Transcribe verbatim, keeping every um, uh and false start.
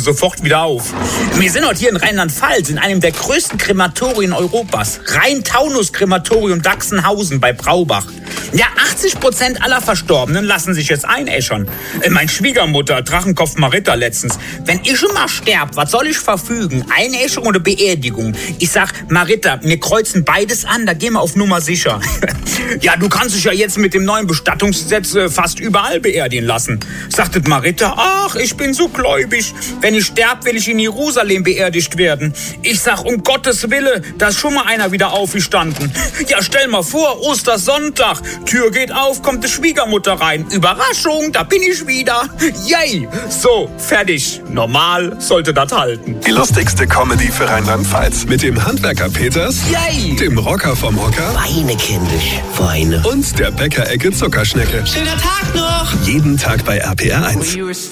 sofort wieder auf. Wir sind heute hier in Rheinland-Pfalz in einem der größten Krematorien Europas. Rhein-Taunus-Krematorium Dachsenhausen bei Braubach. Ja, achtzig Prozent aller Verstorbenen lassen sich jetzt einäschern. Äh, mein Schwiegermutter, Drachenkopf Marita letztens. Wenn ich schon mal sterb, was soll ich verfügen? Einäschung oder Beerdigung? Ich sag, Marita, wir kreuzen beides an, da gehen wir auf Nummer sicher. Ja, du kannst dich ja jetzt mit dem neuen Bestattungsgesetz äh, fast überall beerdigen lassen. Sagte Marita, ach, ich bin so gläubig. Wenn ich sterb, will ich in Jerusalem beerdigt werden. Ich sag, um Gottes Wille, da ist schon mal einer wieder aufgestanden. Ja, stell mal vor, Ostersonntag. Tür geht auf, kommt die Schwiegermutter rein. Überraschung, da bin ich wieder. Yay! So, fertig. Normal sollte das halten. Die lustigste Comedy für Rheinland-Pfalz. Mit dem Handwerker Peters, Yay! Dem Rocker vom Hocker Weine, kindisch, Weine. und der Bäckerecke Zuckerschnecke. Schöner Tag noch! Jeden Tag bei R P R eins.